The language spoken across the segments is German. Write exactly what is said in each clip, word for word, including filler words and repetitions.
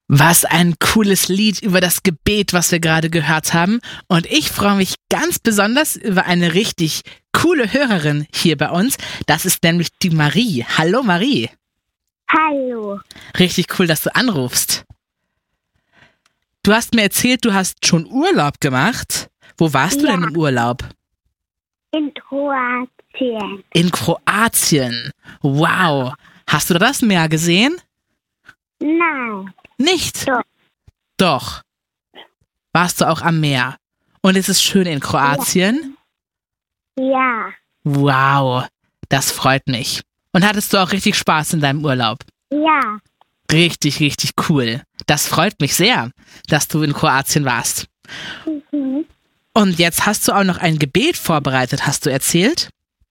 Was ein cooles Lied über das Gebet, was wir gerade gehört haben. Und ich freue mich ganz besonders über eine richtig coole Hörerin hier bei uns. Das ist nämlich die Marie. Hallo Marie. Hallo. Richtig cool, dass du anrufst. Du hast mir erzählt, du hast schon Urlaub gemacht. Wo warst du Ja. denn im Urlaub? In Kroatien. In Kroatien. Wow. Hast du da das Meer gesehen? Nein. Nicht? Doch. Doch. Warst du auch am Meer? Und ist es schön in Kroatien? Ja. Wow, das freut mich. Und hattest du auch richtig Spaß in deinem Urlaub? Ja. Richtig, richtig cool. Das freut mich sehr, dass du in Kroatien warst. Mhm. Und jetzt hast du auch noch ein Gebet vorbereitet, hast du erzählt?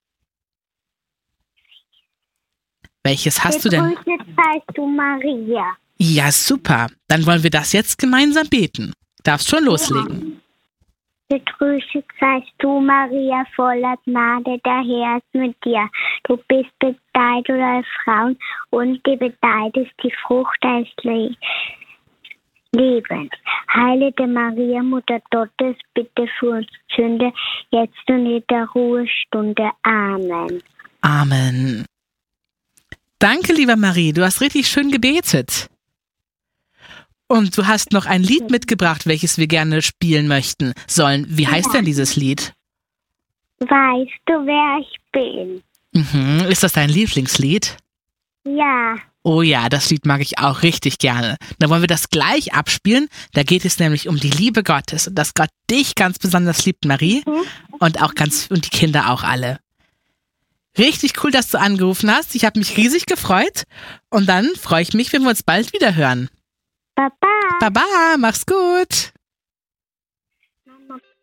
Welches hast du denn? Gegrüßet seist du, Maria. Ja, super. Dann wollen wir das jetzt gemeinsam beten. Darfst schon loslegen. Gegrüßet seist du, Maria, voller Gnade, der Herr ist mit dir. Du bist bedeiht unter Frauen und gedeiht ist die Frucht deines Le Lebens. Heilige Maria, Mutter Gottes, bitte für uns Sünde, jetzt und in der Ruhestunde. Amen. Amen. Danke, liebe Marie. Du hast richtig schön gebetet. Und du hast noch ein Lied mitgebracht, welches wir gerne spielen möchten sollen. Wie heißt denn dieses Lied? Weißt du, wer ich bin? Mhm. Ist das dein Lieblingslied? Ja. Oh ja, das Lied mag ich auch richtig gerne. Dann wollen wir das gleich abspielen. Da geht es nämlich um die Liebe Gottes und dass Gott dich ganz besonders liebt, Marie. Mhm. Und auch ganz und die Kinder auch alle. Richtig cool, dass du angerufen hast. Ich habe mich riesig gefreut. Und dann freue ich mich, wenn wir uns bald wieder hören. Baba. Baba, mach's gut. Mama.